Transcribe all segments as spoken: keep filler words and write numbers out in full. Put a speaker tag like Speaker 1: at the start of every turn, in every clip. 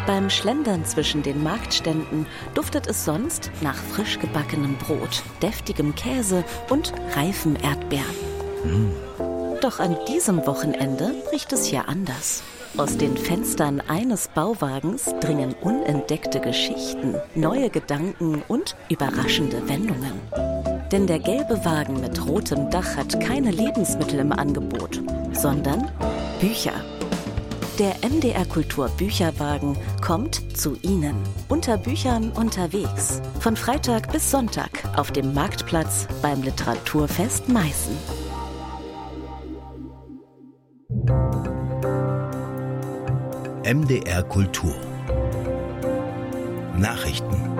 Speaker 1: Beim Schlendern zwischen den Marktständen duftet es sonst nach frisch gebackenem Brot, deftigem Käse und reifen Erdbeeren. Mm. Doch an diesem Wochenende riecht es hier anders. Aus den Fenstern eines Bauwagens dringen unentdeckte Geschichten, neue Gedanken und überraschende Wendungen. Denn der gelbe Wagen mit rotem Dach hat keine Lebensmittel im Angebot, sondern Bücher. Der M D R Kultur Bücherwagen kommt zu Ihnen. Unter Büchern unterwegs. Von Freitag bis Sonntag auf dem Marktplatz beim Literaturfest Meißen.
Speaker 2: M D R Kultur Nachrichten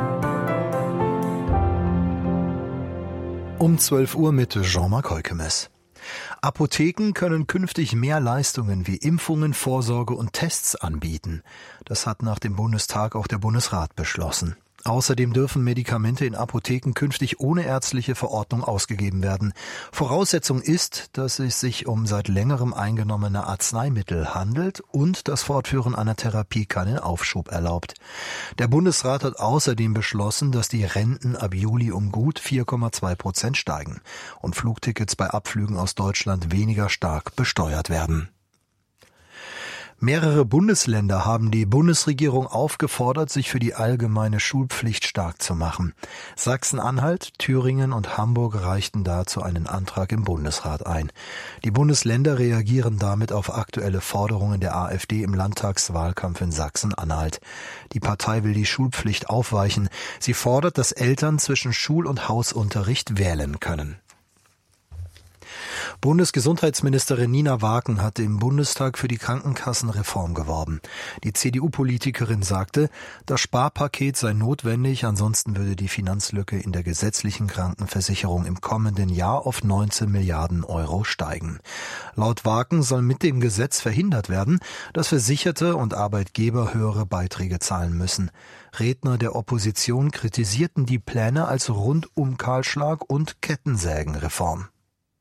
Speaker 3: Um zwölf Uhr mit Jean-Marc Heukemes. Apotheken können künftig mehr Leistungen wie Impfungen, Vorsorge und Tests anbieten. Das hat nach dem Bundestag auch der Bundesrat beschlossen. Außerdem dürfen Medikamente in Apotheken künftig ohne ärztliche Verordnung ausgegeben werden. Voraussetzung ist, dass es sich um seit längerem eingenommene Arzneimittel handelt und das Fortführen einer Therapie keinen Aufschub erlaubt. Der Bundesrat hat außerdem beschlossen, dass die Renten ab Juli um gut vier Komma zwei Prozent steigen und Flugtickets bei Abflügen aus Deutschland weniger stark besteuert werden. Mehrere Bundesländer haben die Bundesregierung aufgefordert, sich für die allgemeine Schulpflicht stark zu machen. Sachsen-Anhalt, Thüringen und Hamburg reichten dazu einen Antrag im Bundesrat ein. Die Bundesländer reagieren damit auf aktuelle Forderungen der AfD im Landtagswahlkampf in Sachsen-Anhalt. Die Partei will die Schulpflicht aufweichen. Sie fordert, dass Eltern zwischen Schul- und Hausunterricht wählen können. Bundesgesundheitsministerin Nina Wagen hatte im Bundestag für die Krankenkassenreform geworben. Die C D U-Politikerin sagte, das Sparpaket sei notwendig, ansonsten würde die Finanzlücke in der gesetzlichen Krankenversicherung im kommenden Jahr auf neunzehn Milliarden Euro steigen. Laut Wagen soll mit dem Gesetz verhindert werden, dass Versicherte und Arbeitgeber höhere Beiträge zahlen müssen. Redner der Opposition kritisierten die Pläne als Rundumkahlschlag und Kettensägenreform.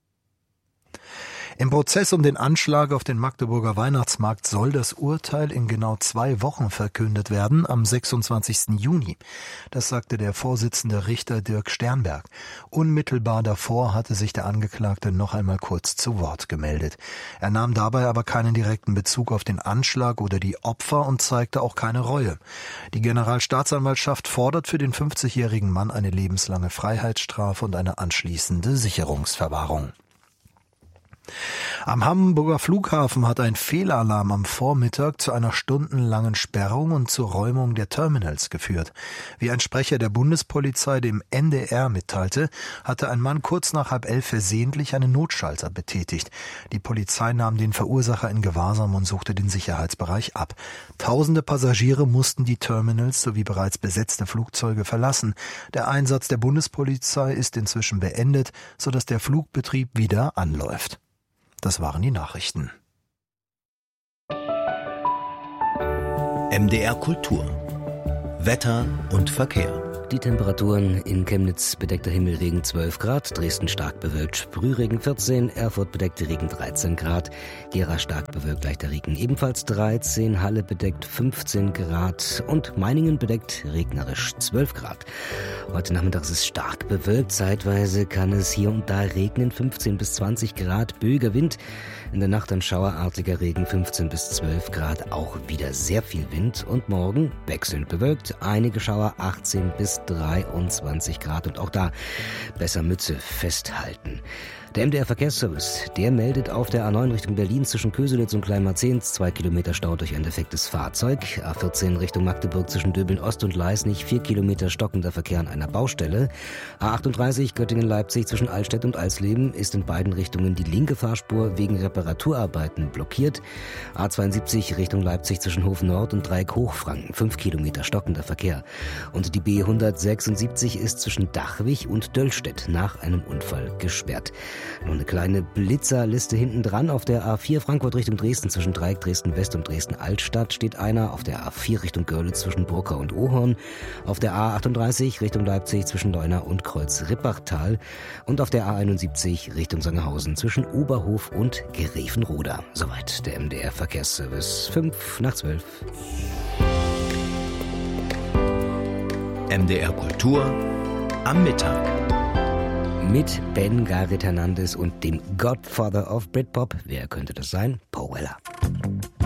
Speaker 3: Im Prozess um den Anschlag auf den Magdeburger Weihnachtsmarkt soll das Urteil in genau zwei Wochen verkündet werden, am sechsundzwanzigsten Juni. Das sagte der Vorsitzende Richter Dirk Sternberg. Unmittelbar davor hatte sich der Angeklagte noch einmal kurz zu Wort gemeldet. Er nahm dabei aber keinen direkten Bezug auf den Anschlag oder die Opfer und zeigte auch keine Reue. Die Generalstaatsanwaltschaft fordert für den fünfzigjährigen Mann eine lebenslange Freiheitsstrafe und eine anschließende Sicherungsverwahrung. Am Hamburger Flughafen hat ein Fehlalarm am Vormittag zu einer stundenlangen Sperrung und zur Räumung der Terminals geführt. Wie ein Sprecher der Bundespolizei dem N D R mitteilte, hatte ein Mann kurz nach halb elf versehentlich einen Notschalter betätigt. Die Polizei nahm den Verursacher in Gewahrsam und suchte den Sicherheitsbereich ab. Tausende Passagiere mussten die Terminals sowie bereits besetzte Flugzeuge verlassen. Der Einsatz der Bundespolizei ist inzwischen beendet, sodass der Flugbetrieb wieder anläuft. Das waren die Nachrichten.
Speaker 2: M D R Kultur Wetter und Verkehr.
Speaker 4: Die Temperaturen: in Chemnitz bedeckter Himmel, Regen zwölf Grad, Dresden stark bewölkt, Sprühregen vierzehn, Erfurt bedeckte Regen dreizehn Grad, Gera stark bewölkt, leichter Regen ebenfalls dreizehn, Halle bedeckt fünfzehn Grad und Meiningen bedeckt regnerisch zwölf Grad. Heute Nachmittag ist es stark bewölkt, zeitweise kann es hier und da regnen, fünfzehn bis zwanzig Grad, böiger Wind. In der Nacht ein schauerartiger Regen, fünfzehn bis zwölf Grad, auch wieder sehr viel Wind. Und morgen wechselnd bewölkt, einige Schauer, achtzehn bis dreiundzwanzig Grad. Und auch da besser Mütze festhalten. Der M D R Verkehrsservice, der meldet auf der A neun Richtung Berlin zwischen Köselitz und Kleinmarzehns zwei Kilometer Stau durch ein defektes Fahrzeug. A vierzehn Richtung Magdeburg zwischen Döbeln Ost und Leisnig vier Kilometer stockender Verkehr an einer Baustelle. A achtunddreißig Göttingen-Leipzig zwischen Altstedt und Alsleben ist in beiden Richtungen die linke Fahrspur wegen Reparaturarbeiten blockiert. A zweiundsiebzig Richtung Leipzig zwischen Hof Nord und Dreieck Hochfranken fünf Kilometer stockender Verkehr. Und die B hundertsechsundsiebzig ist zwischen Dachwig und Döllstedt nach einem Unfall gesperrt. Noch eine kleine Blitzerliste hinten dran. Auf der A vier Frankfurt Richtung Dresden zwischen Dreieck Dresden-West und Dresden-Altstadt steht einer. Auf der A vier Richtung Görlitz zwischen Brucker und Ohorn. Auf der A achtunddreißig Richtung Leipzig zwischen Leuna und Kreuz-Rippachtal. Und auf der A einundsiebzig Richtung Sangerhausen zwischen Oberhof und Grevenroda. Soweit der M D R Verkehrsservice. Fünf nach zwölf.
Speaker 2: M D R Kultur am Mittag.
Speaker 4: Mit Ben Garrett Hernandez und dem Godfather of Britpop. Wer könnte das sein? Paul Weller.